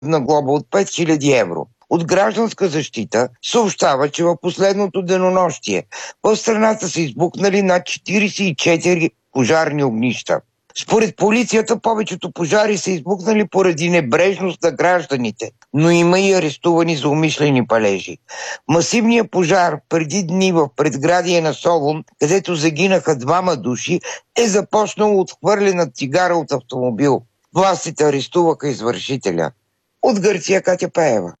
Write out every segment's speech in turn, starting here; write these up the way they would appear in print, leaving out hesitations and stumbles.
на глоба от 5000 евро. От Гражданска защита съобщава, че в последното денонощие в страната са избухнали над 44 пожарни огнища. Според полицията, повечето пожари са избухнали поради небрежност на гражданите, но има и арестувани за умишлени палежи. Масивният пожар преди дни в предградие на Солун, където загинаха 2 души, е започнал от хвърлена цигара от автомобил. Властите арестуваха извършителя. От Гърция, Катя Пеева.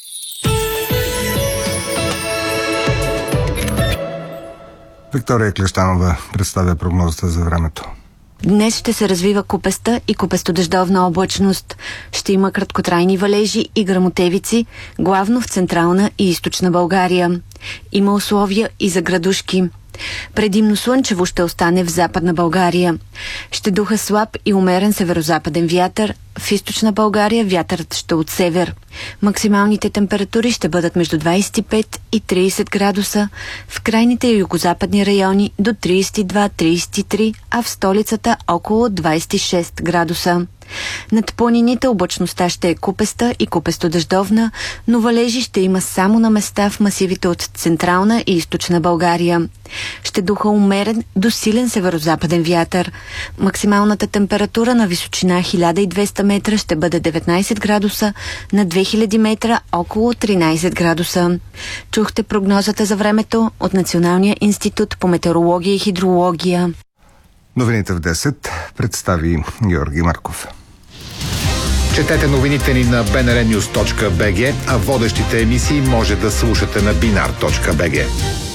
Виктория Клещанова представя прогнозата за времето. Днес ще се развива купеста и купестодъждовна облачност. Ще има краткотрайни валежи и гръмотевици, главно в Централна и Източна България. Има условия и за градушки. Предимно слънчево ще остане в Западна България. Ще духа слаб и умерен северозападен вятър. В Източна България вятърът ще от север. Максималните температури ще бъдат между 25 и 30 градуса, в крайните югозападни райони до 32-33, а в столицата около 26 градуса. Над планините облачността ще е купеста и купестодъждовна, но валежи ще има само на места в масивите от Централна и Източна България. Ще духа умерен до силен северозападен вятър. Максималната температура на височина 1200 метра ще бъде 19 градуса, на 2000 метра около 13 градуса. Чухте прогнозата за времето от Националния институт по метеорология и хидрология. Новините в 10 представи Георги Марков. Четете новините ни на bnrnews.bg, а водещите емисии може да слушате на binar.bg.